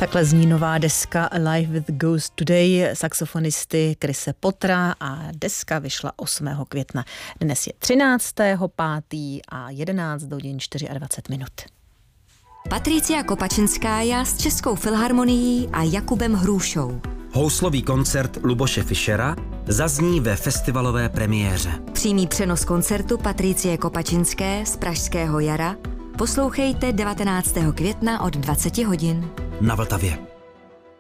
Takhle zní nová deska Alive with Ghost Today saxofonisty Chrise Pottera a deska vyšla 8. května. Dnes je 13.5. a 11 hodin 24 minut. Patricia Kopačinská s Českou filharmonií a Jakubem Hrušou. Houslový koncert Luboše Fischera zazní ve festivalové premiéře. Přímý přenos koncertu Patricie Kopačinské z Pražského jara poslouchejte 19. května od 20 hodin. Na Vltavě.